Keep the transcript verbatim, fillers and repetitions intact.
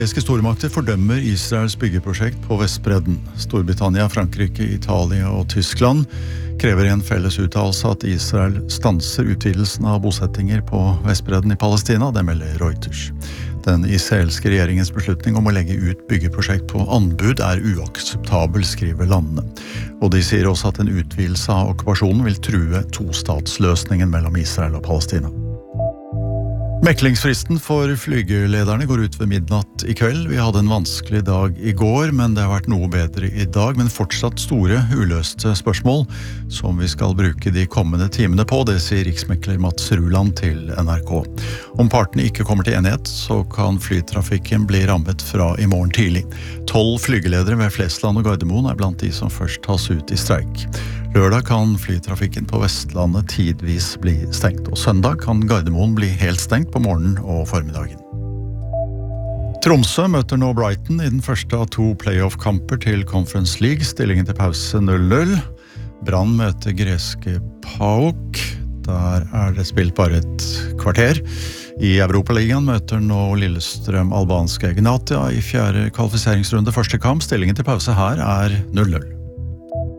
Europeiske stormakter fordømmer Israels byggeprosjekt på Vestbredden. Storbritannia, Frankrike, Italia og Tyskland krever i en felles uttalelse at Israel stanser utvidelsen av bosettinger på Vestbredden i Palestina, det melder Reuters. Den israelske regjeringens beslutning om å legge ut byggeprosjekt på anbud er uakseptabel, skriver landene. Og de sier også at en utvidelse av okkupasjonen vil true tostatsløsningen mellom Israel og Palestina. Meklingsfristen for flygelederne går ut ved midnatt i kveld. Vi hadde en vanskelig dag i går, men det har vært noe bedre i dag, men fortsatt store uløste spørsmål som vi skal bruke de kommende timene på, det sier riksmekler Mats Ruland til N R K. Om partene ikke kommer til enighet, så kan flytrafikken bli rammet fra i morgen tidlig. Tolv flygeledere ved Flesland og Gardermoen er blant de som først tas ut i streik. Lørdag kan flytrafikken på Vestlandet tidvis bli stengt, og søndag kan Gardermoen bli helt stengt på morgenen og formiddagen. Tromsø møter nå Brighton i den første av to playoff-kamper til Conference League, stillingen til pause null null. Brann møter greske PAOK, der er det spilt bare et kvarter. I Europaligaen møter nå Lillestrøm albanske Egnatia i fjerde kvalifiseringsrunde første kamp, stillingen til pause her er null null.